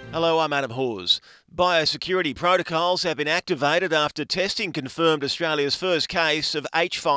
Hello, I'm Adam Hawes. Biosecurity protocols have been activated after testing confirmed Australia's first case of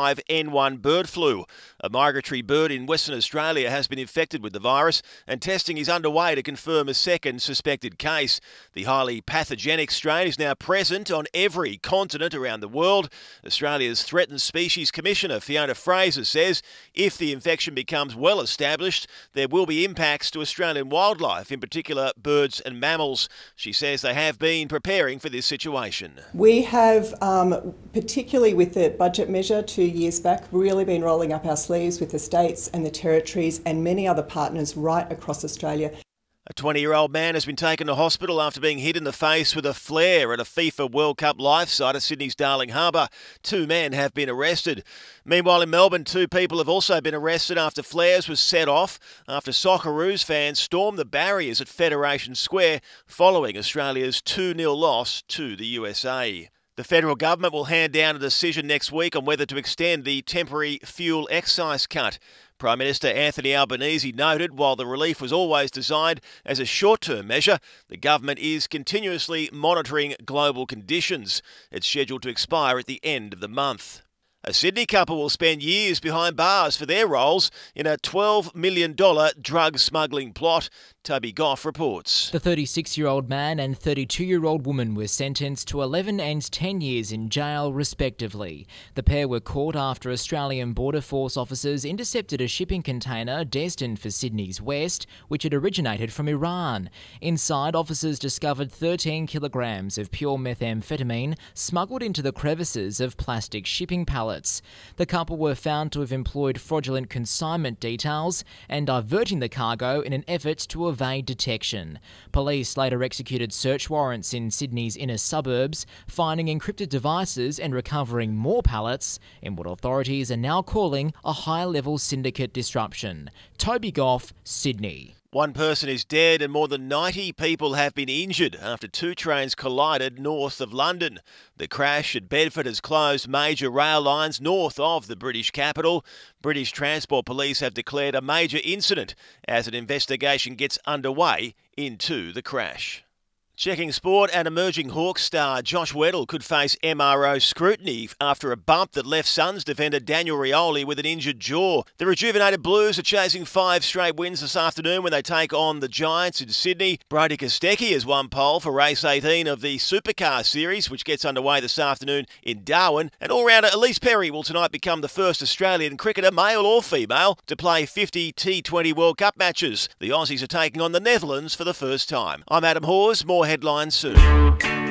H5N1 bird flu. A migratory bird in Western Australia has been infected with the virus, and testing is underway to confirm a second suspected case. The highly pathogenic strain is now present on every continent around the world. Australia's Threatened Species Commissioner Fiona Fraser says if the infection becomes well established, there will be impacts to Australian wildlife, in particular birds and mammals. She says they have been preparing for this situation. We have, particularly with the budget measure 2 years back, really been rolling up our sleeves with the states and the territories and many other partners right across Australia. A 20-year-old man has been taken to hospital after being hit in the face with a flare at a FIFA World Cup live site at Sydney's Darling Harbour. 2 men have been arrested. Meanwhile, in Melbourne, 2 people have also been arrested after flares were set off after Socceroos fans stormed the barriers at Federation Square following Australia's 2-0 loss to the USA. The federal government will hand down a decision next week on whether to extend the temporary fuel excise cut. Prime Minister Anthony Albanese noted while the relief was always designed as a short-term measure, the government is continuously monitoring global conditions. It's scheduled to expire at the end of the month. A Sydney couple will spend years behind bars for their roles in a $12 million drug smuggling plot. Toby Goff reports. The 36-year-old man and 32-year-old woman were sentenced to 11 and 10 years in jail, respectively. The pair were caught after Australian Border Force officers intercepted a shipping container destined for Sydney's west, which had originated from Iran. Inside, officers discovered 13 kilograms of pure methamphetamine smuggled into the crevices of plastic shipping pallets. The couple were found to have employed fraudulent consignment details and diverting the cargo in an effort to evade detection. Police later executed search warrants in Sydney's inner suburbs, finding encrypted devices and recovering more pallets in what authorities are now calling a high-level syndicate disruption. Toby Goff, Sydney. 1 person is dead and more than 90 people have been injured after 2 trains collided north of London. The crash at Bedford has closed major rail lines north of the British capital. British Transport Police have declared a major incident as an investigation gets underway into the crash. Checking sport, and emerging Hawks star Josh Weddle could face MRO scrutiny after a bump that left Suns defender Daniel Rioli with an injured jaw. The rejuvenated Blues are chasing 5 straight wins this afternoon when they take on the Giants in Sydney. Brodie Kostecki has won pole for race 18 of the Supercar Series, which gets underway this afternoon in Darwin. And all-rounder Elise Perry will tonight become the first Australian cricketer, male or female, to play 50 T20 World Cup matches. The Aussies are taking on the Netherlands for the first time. I'm Adam Hawes. More headlines soon.